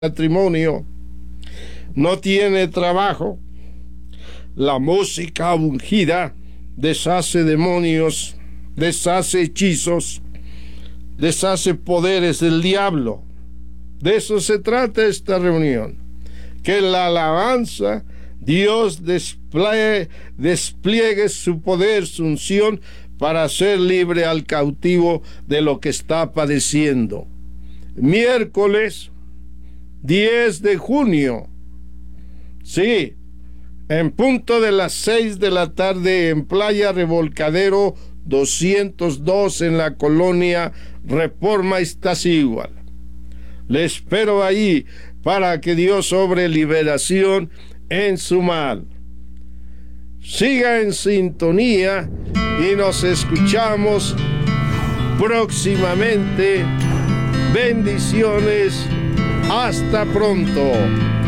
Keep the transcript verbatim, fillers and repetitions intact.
matrimonio, no tiene trabajo. La música ungida deshace demonios, deshace hechizos, deshace poderes del diablo. De eso se trata esta reunión, que la alabanza, Dios despliegue, despliegue su poder, su unción, para hacer libre al cautivo de lo que está padeciendo. Miércoles diez de junio, sí, en punto de las seis de la tarde, en Playa Revolcadero doscientos dos, en la colonia Reforma Iztaccíhuatl. Le espero ahí para que Dios obre liberación en su mal. Siga en sintonía y nos escuchamos próximamente. Bendiciones. Hasta pronto.